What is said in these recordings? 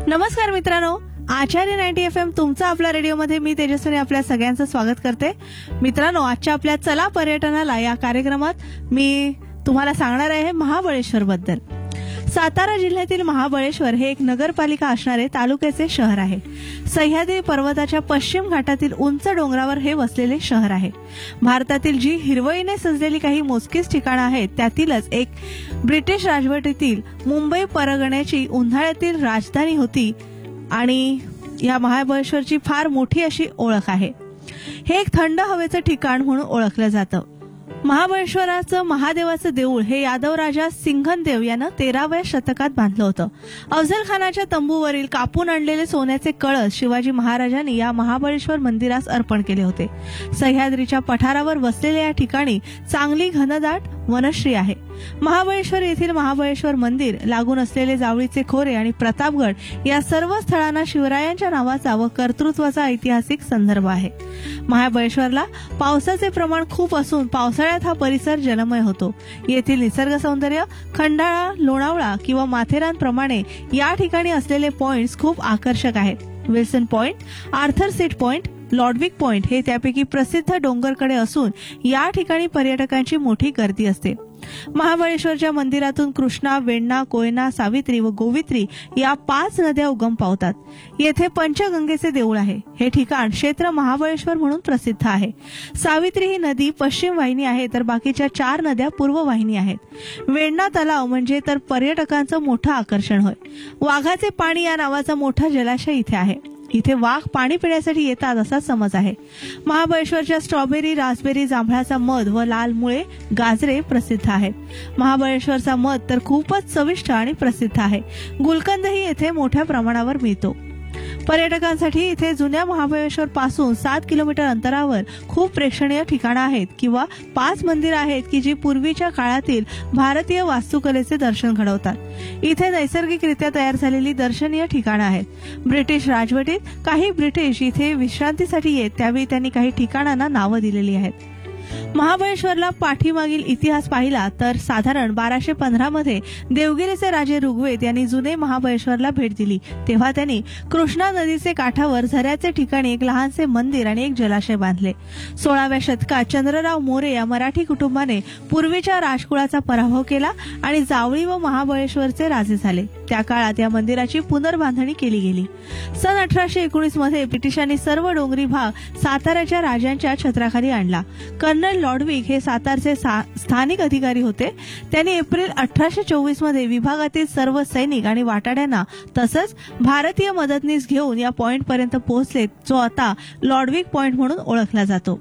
नमस्कार मित्रांनो, आचार्य 90 FM तुमचा आपल्या रेडिओमध्ये मी तेजस्विनी आपल्या सगळ्यांचं स्वागत करते। मित्रांनो, आजच्या आपल्या चला पर्यटनाला या कार्यक्रमात मी तुम्हाला सांगणार आहे महाबळेश्वर बद्दल। सातारा जिल्ह्यातील महाबळेश्वर हे एक नगरपालिका असणारे तालुक्याचे शहर आहे। सह्याद्री पर्वताच्या पश्चिम घाटातील उंच डोंगरावर हे वसलेले शहर आहे। भारतातील जी हिरवळीने सजलेली काही मोजकीच ठिकाणं आहेत त्यातीलच एक ब्रिटिश राजवटीतील मुंबई परगण्याची उन्हाळ्यातील राजधानी होती आणि या महाबळेश्वरची फार मोठी अशी ओळख आहे। हे एक थंड हवेचं ठिकाण म्हणून ओळखलं जातं। महाबळेश्वराचं महादेवाचं देऊळ हे यादव राजा सिंघनदेव यानं 13व्या शतकात बांधलं होतं। अफझल खानाच्या तंबूवरील कापून आणलेले सोन्याचे कळस शिवाजी महाराजांनी या महाबळेश्वर मंदिरास अर्पण केले होते। सह्याद्रीच्या पठारावर वसलेल्या या ठिकाणी चांगली घनदाट वनश्री आहे। महाबळेश्वर येथील महाबळेश्वर मंदिर, लागून असलेले जावळीचे खोरे आणि प्रतापगड या सर्व स्थळांना शिवरायांच्या नावाचा व कर्तृत्वाचा ऐतिहासिक संदर्भ आहे। महाबळेश्वरला पावसाचे प्रमाण खूप असून पावसाळ्यात हा परिसर जलमय होतो। येथील निसर्ग सौंदर्य खंडाळा, लोणावळा किंवा माथेरानप्रमाणे या ठिकाणी असलेले पॉइंट्स खूप आकर्षक आहेत। Wilson point, Arthur seat point, लॉडविक point हे त्यापैकी प्रसिद्ध डोंगरकडे असून या ठिकाणी पर्यटकांची मोठी गर्दी असते। महाबळेश्वरच्या मंदिरातून कृष्णा, वेण्णा, कोयना, सावित्री व गोवित्री या 5 नद्या उगम पावतात। येथे पंचगंगेचे देऊळ आहे। हे ठिकाण क्षेत्र महाबळेश्वर म्हणून प्रसिद्ध आहे। सावित्री ही नदी पश्चिम वाहिनी आहे तर बाकीच्या 4 नद्या पूर्व वाहिनी आहेत। वेण्णा तलाव म्हणजे तर पर्यटकांचं मोठं आकर्षण होय। वाघाचे पाणी या नावाचा मोठा जलाशय इथे आहे। इथे वाघ पाणी पिण्यासाठी येतात असा समज आहे। महाबळेश्वरच्या स्ट्रॉबेरी, रास्पबेरी, जांभळाचा मध व लाल मुळे, गाजरे प्रसिद्ध आहेत। महाबळेश्वरचा मध तर खूपच चविष्ट आणि प्रसिद्ध आहे। गुलकंदही येथे मोठ्या प्रमाणावर मिळतो। पर्यटकांसाठी इथे जुन्या महाबळेश्वर पासून 7 किलोमीटर अंतरावर खूप प्रेक्षणीय ठिकाणं आहेत किंवा 5 मंदिरं आहेत की जी पूर्वीच्या काळातील भारतीय वास्तुकलेचे दर्शन घडवतात। इथे नैसर्गिकरित्या तयार झालेली दर्शनीय ठिकाणं आहेत। ब्रिटिश राजवटीत काही ब्रिटिश इथे विश्रांतीसाठी येत त्यावेळी त्यांनी काही ठिकाणांना नावं दिलेली आहेत। महाबळेश्वरला पाठीमागील इतिहास पाहिला तर साधारण 1215 मध्ये देवगिरीचे राजे ऋग्वेद यांनी जुने महाबळेश्वरला भेट दिली। तेव्हा त्यांनी कृष्णा नदीचे काठावर झऱ्याचे ठिकाणी एक लहानसे मंदिर आणि एक जलाशय बांधले। 16व्या शतकात चंद्रराव मोरे या मराठी कुटुंबाने पूर्वीच्या राजकुळाचा पराभव केला आणि जावळी व महाबळेश्वरचे राजे झाले। त्या काळात या मंदिराची पुनर्बांधणी केली गेली। सन 1819 मध्ये ब्रिटिशांनी सर्व डोंगरी भाग साताऱ्याच्या राजांच्या छत्राखाली आणला। कर्नल लॉडविक हे सातारचे स्थानिक अधिकारी होते। त्यांनी एप्रिल 1824 मध्ये विभागातील सर्व सैनिक आणि वाटाड्यांना तसंच भारतीय मदतनीस घेऊन या पॉइंट पर्यंत पोहोचले जो आता लॉडविक पॉइंट म्हणून ओळखला जातो।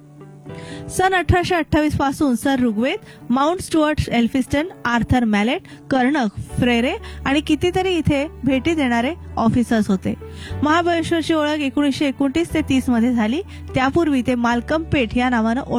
सन 1828 पासून sir Rigveda, mount Stuart Elphinstone, Arthur malate, कर्णक, Frere आणि कितीतरी इथे भेटी देणारे ऑफिसर्स होते। महाबळेश्वरची ओळख 1929 ते 30 मध्ये झाली। त्यापूर्वी ते मालकम पेठ या नावानं